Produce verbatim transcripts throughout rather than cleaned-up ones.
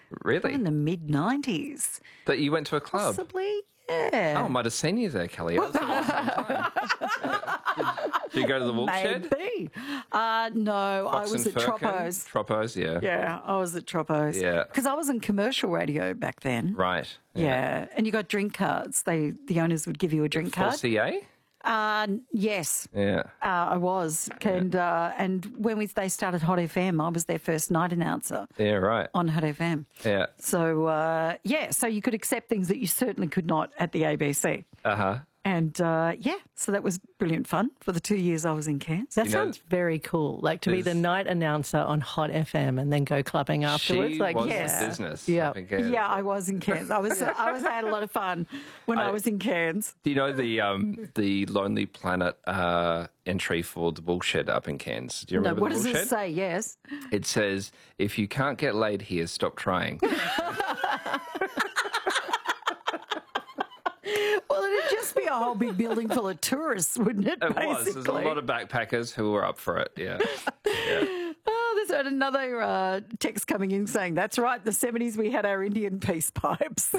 Really? In the mid nineties. That you went to a club? Possibly, yeah. Oh, I might have seen you there, Kelly. That was a long time. did, did you go to the Walkshed? Maybe. Uh, no, Fox I was and at Firkin? Tropos. Tropos, yeah. Yeah, I was at Tropos. Yeah. Because I was in commercial radio back then. Right. Yeah. And you got drink cards. They The owners would give you a drink For card. C A? Uh, yes. Yeah. Uh, I was. And uh, and when we they started Hot F M, I was their first night announcer Yeah, right. on Hot F M. Yeah. So, uh, yeah, so you could accept things that you certainly could not at the A B C. Uh-huh. And, uh, yeah, so that was brilliant fun for the two years I was in Cairns. That You know, sounds very cool. Like to be the there's- night announcer on Hot F M and then go clubbing afterwards. She like, was yes. in business. Yeah. I think, uh, Yeah, I was in Cairns. I was I was I had a lot of fun when I, I- was in Cairns. Do you know the um, the Lonely Planet uh, entry for the Bullshed up in Cairns? Do you No, remember what the does Bullshed? it say? Yes. It says, if you can't get laid here, stop trying. Well, it'd just be a whole big building full of tourists, wouldn't it? It basically? was. There's a lot of backpackers who were up for it, yeah. yeah. Oh, there's another uh, text coming in saying, that's right, the seventies we had our Indian peace pipes.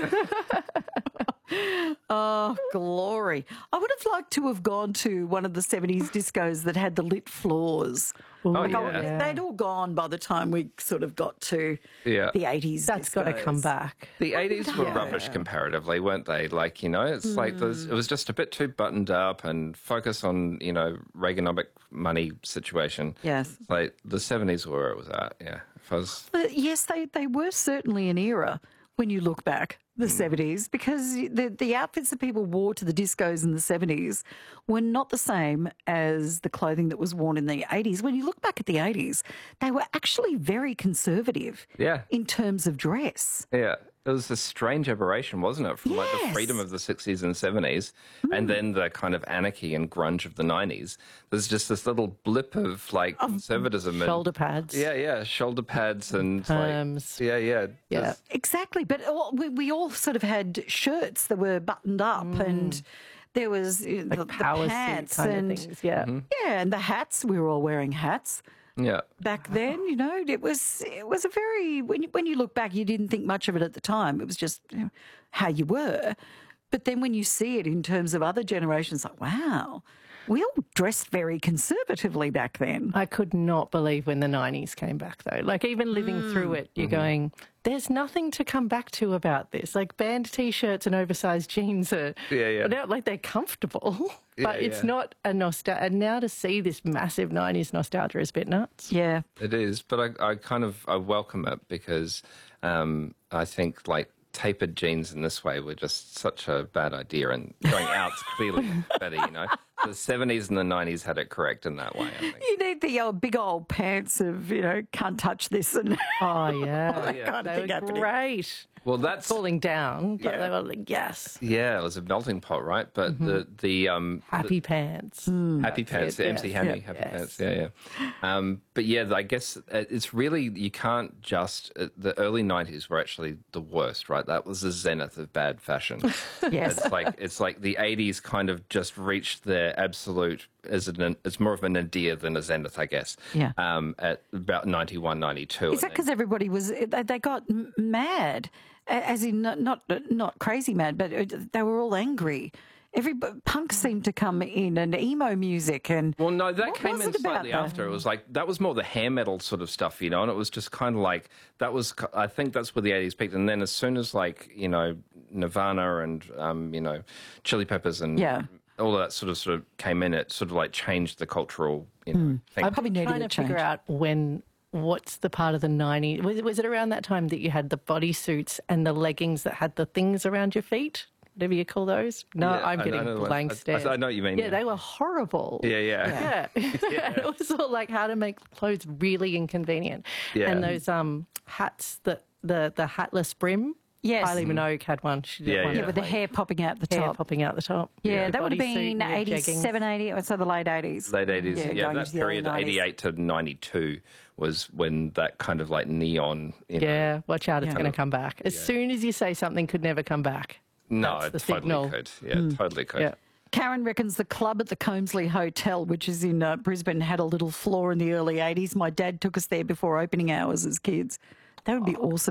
Oh, glory. I would have liked to have gone to one of the seventies discos that had the lit floors. Oh, Like, I- yeah. They'd all gone by the time we sort of got to Yeah. the eighties. that's got to discos. come back. The eighties were Yeah. rubbish comparatively, weren't they? Like, you know, it's like there's, it was just a bit too buttoned up and focus on, you know, Reaganomic money situation. Yes. Like the seventies were where it was at, yeah. If I was, But yes, they, they were certainly an era when you look back, the seventies, because the, the outfits that people wore to the discos in the seventies were not the same as the clothing that was worn in the eighties. When you look back at the eighties, they were actually very conservative Yeah. in terms of dress. yeah. It was a strange aberration, wasn't it? From like the Yes. freedom of the sixties and seventies and then the kind of anarchy and grunge of the nineties. There's just this little blip of like conservatism. Shoulder and, pads. Yeah, yeah. Shoulder pads and Perms. like, yeah, yeah. Yeah. Just- Exactly. But all- we, we all sort of had shirts that were buttoned up and there was uh, the, the power suit pants kind of and, things, yeah. yeah, and the hats. We were all wearing hats. yeah. Back then, you know, it was it was a very when you, when you look back, you didn't think much of it at the time. It was just you know, how you were. But then when you see it in terms of other generations, like wow, we all dressed very conservatively back then. I could not believe when the nineties came back, though. Like, even living through it, you're going, there's nothing to come back to about this. Like, band T-shirts and oversized jeans are, Yeah, yeah. they're- like, they're comfortable, but Yeah, it's yeah. not a nostalgia. And now to see this massive nineties nostalgia is a bit nuts. Yeah, It is, but I, I kind of I welcome it because um, I think like tapered jeans in this way were just such a bad idea, and going out's clearly better. You know, the seventies and the nineties had it correct in that way. I think. you need the old big old pants of you know can't touch this and Oh, yeah. that kind of They thing were happening. great. Well, that's Falling down, but Yeah. they were like, yes, yeah, it was a melting pot, right? But the the um happy pants. Happy Pants, it, the M C yes, Hammy, yeah, Happy yes. Pants, yeah, yeah. Um, but yeah, I guess uh, it's really, you can't just, uh, the early nineties were actually the worst, right? That was the zenith of bad fashion. Yes. It's like, it's like the eighties kind of just reached their absolute, is it an, it's more of a nadir than a zenith, I guess. Yeah. Um, at about ninety-one, ninety-two. Is that because everybody was they, they got m- mad, a- as in not, not not crazy mad, but uh, they were all angry. Every punk seemed to come in and emo music and Well, no, that What came was in it about slightly that? after. It was like, that was more the hair metal sort of stuff, you know, and it was just kind of like, that was, I think that's where the eighties peaked. And then as soon as like, you know, Nirvana and, um, you know, Chili Peppers and Yeah. all of that sort of sort of came in, it sort of like changed the cultural, you know, thing. I probably needed Trying a to figure change. out when, what's the part of the nineties? Was, was it around that time that you had the bodysuits and the leggings that had the things around your feet? Whatever you call those? No, Yeah, I'm I- I getting know the one. blank I- stares. I know what you mean, Yeah, yeah. they were horrible. Yeah, yeah. Yeah. And it was all like how to make clothes really inconvenient. Yeah. And those um hats, that the, the hatless brim. Yes. Kylie Minogue had one. She did Yeah, one yeah. Yeah, with the hair popping out the hair top. popping out the top. Yeah, The that would have bodysuit been and the jeggings. eighty-seven, eighty, so the late eighties. Late eighties, yeah, going that into the early period, nineties. eighty-eight to ninety-two, was when that kind of like neon, you know, Yeah, watch out, it's Yeah. going to come back. As soon as you say something could never come back. no, That's it the totally signal. could. Yeah, totally could. Yeah. Karen reckons the club at the Combsley Hotel, which is in uh, Brisbane, had a little floor in the early eighties. My dad took us there before opening hours as kids. That would be awesome.